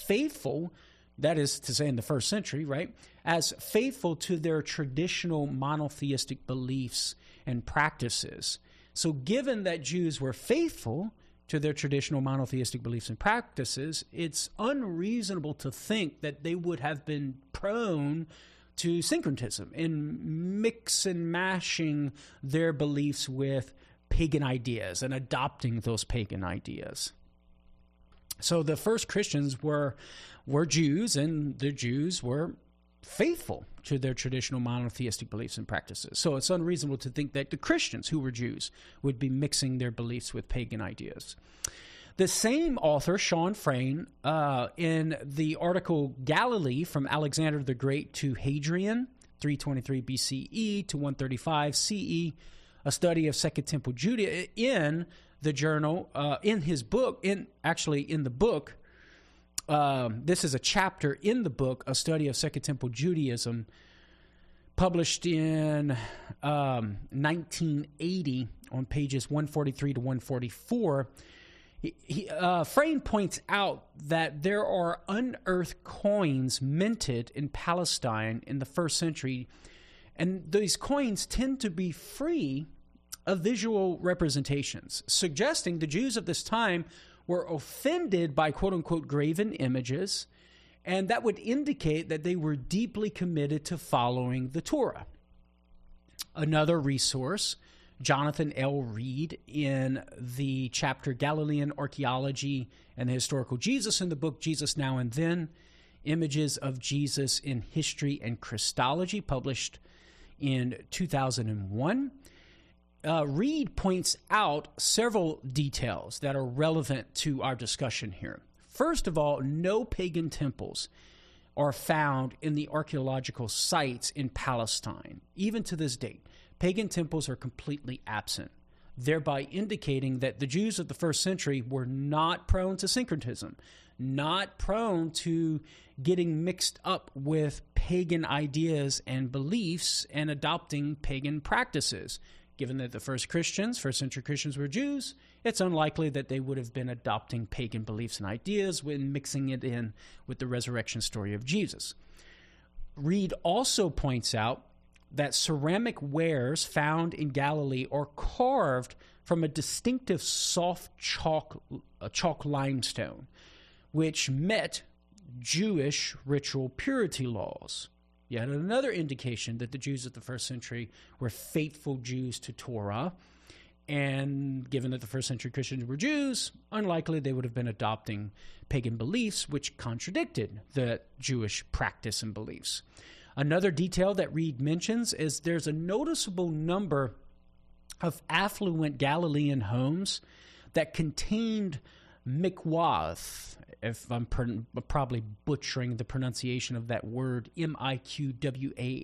faithful, that is to say in the first century, right, as faithful to their traditional monotheistic beliefs and practices. So given that Jews were faithful to their traditional monotheistic beliefs and practices, it's unreasonable to think that they would have been prone to syncretism in mix and mashing their beliefs with pagan ideas and adopting those pagan ideas. So the first Christians were Jews, and the Jews were faithful to their traditional monotheistic beliefs and practices. So it's unreasonable to think that the Christians who were Jews would be mixing their beliefs with pagan ideas. The same author, Sean Frayne, in the article Galilee from Alexander the Great to Hadrian, 323 BCE to 135 CE, a study of Second Temple Judaism, in the journal, in his book, in the book, this is a chapter in the book, A Study of Second Temple Judaism, published in 1980 on pages 143 to 144. Frayne points out that there are unearthed coins minted in Palestine in the first century, and these coins tend to be free of visual representations, suggesting the Jews of this time were offended by quote-unquote graven images, and that would indicate that they were deeply committed to following the Torah. Another resource, Jonathan L. Reed, in the chapter Galilean Archaeology and the Historical Jesus in the book Jesus Now and Then, Images of Jesus in History and Christology, published in 2001. Reed points out several details that are relevant to our discussion here. First of all, no pagan temples are found in the archaeological sites in Palestine. Even to this date, pagan temples are completely absent, thereby indicating that the Jews of the first century were not prone to syncretism, not prone to getting mixed up with pagan ideas and beliefs and adopting pagan practices. Given that the first century Christians were Jews, it's unlikely that they would have been adopting pagan beliefs and ideas when mixing it in with the resurrection story of Jesus. Reed also points out that ceramic wares found in Galilee are carved from a distinctive soft chalk limestone, which met Jewish ritual purity laws. Yet another indication that the Jews of the first century were faithful Jews to Torah, and given that the first century Christians were Jews, unlikely they would have been adopting pagan beliefs which contradicted the Jewish practice and beliefs. Another detail that Reed mentions is there's a noticeable number of affluent Galilean homes that contained mikwath, if I'm probably butchering the pronunciation of that word, Miqwaoth,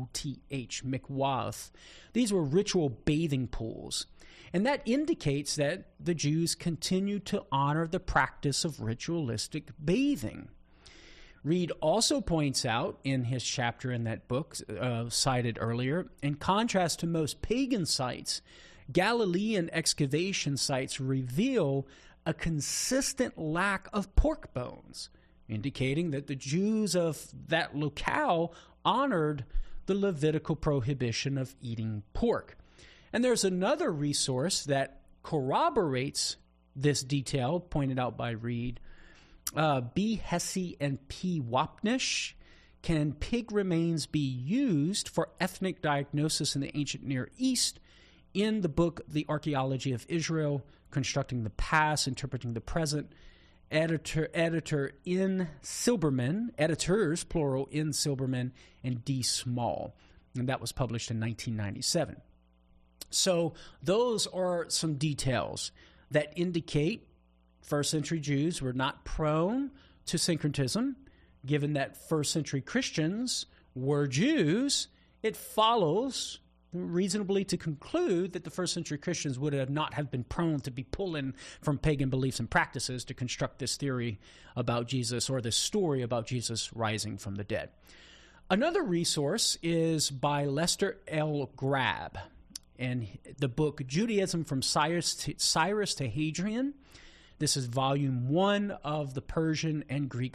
mikwath. These were ritual bathing pools, and that indicates that the Jews continued to honor the practice of ritualistic bathing. Reed also points out in his chapter in that book cited earlier, in contrast to most pagan sites, Galilean excavation sites reveal a consistent lack of pork bones, indicating that the Jews of that locale honored the Levitical prohibition of eating pork. And there's another resource that corroborates this detail pointed out by Reed. B. Hesse and P. Wapnish, Can Pig Remains Be Used for Ethnic Diagnosis in the Ancient Near East? In the book The Archaeology of Israel, Constructing the Past, Interpreting the Present, editor N. Silberman, editors, plural, N. Silberman and D. Small. And that was published in 1997. So those are some details that indicate first century Jews were not prone to syncretism. Given that first century Christians were Jews, it follows reasonably to conclude that the first century Christians would have not have been prone to be pulling from pagan beliefs and practices to construct this theory about Jesus, or this story about Jesus rising from the dead. Another resource is by Lester L. Grab, and the book Judaism from Cyrus to Hadrian. This is volume 1 of the Persian and Greek